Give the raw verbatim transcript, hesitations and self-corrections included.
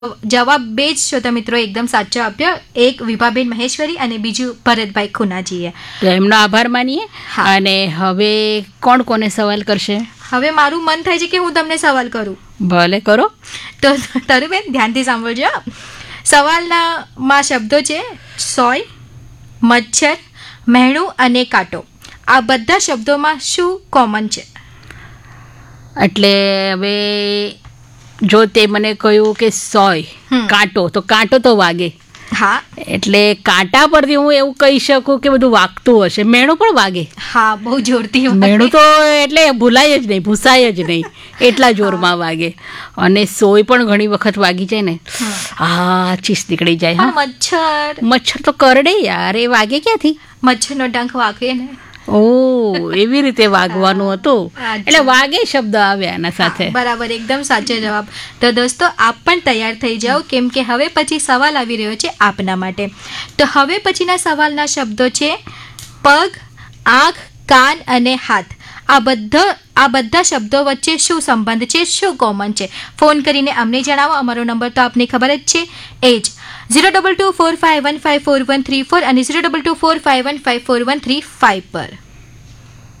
જવાબ બે જ શ્રોતા મિત્રો એકદમ સાચો આપ્યો, એક વિભાબેન મહેશ્વરી અને બીજું ભરતભાઈ ખુનાજીએ. તો એમનો આભાર માનીએ. અને હવે કોણ કોને સવાલ કરશે? હવે મારું મન થાય છે કે હું તમને સવાલ કરું. ભલે કરો. તો તરુબેન ધ્યાનથી સાંભળજો. સવાલના માં શબ્દો છે સોય, મચ્છર, મહેણું અને કાંટો. આ બધા શબ્દોમાં શું કોમન છે? એટલે હવે જો તે મને કહ્યું કે સોય કાંટો, તો કાંટો તો વાગે. હા, એટલે કાંટા પરથી હું એવું કહી શકું કે બધું વાગતું હશે. મેણું પણ વાગે. હા, બહુ જોરથી મેણું તો એટલે ભૂલાય જ નહીં, ભૂસાય જ નહીં, એટલા જોરમાં વાગે. અને સોય પણ ઘણી વખત વાગી જાય ને, હા ચીસ નીકળી જાય. હા, મચ્છર મચ્છર તો કરડે યાર, એ વાગે ક્યાંથી? મચ્છરનો ડંખ વાગે ને. ઓ, એવી રીતે વાગવાનું હતું. એટલે વાગે શબ્દ આવે આના સાથે. બરાબર, એકદમ સાચો જવાબ. તો દોસ્તો, આપ પણ તૈયાર થઈ જાઓ, કેમ કે હવે પછી સવાલ આવી રહ્યો છે આપના માટે. તો હવે પછીના સવાલના શબ્દો છે પગ, આંખ, કાન અને હાથ. આ બધા આ બધા શબ્દો વચ્ચે શું સંબંધ છે, શું કોમન છે? ફોન કરીને અમને જણાવો. અમારો નંબર તો આપને ખબર જ છે, એ જ zero double two four five one five four one three four અને zero double two four five one five four one three five પર.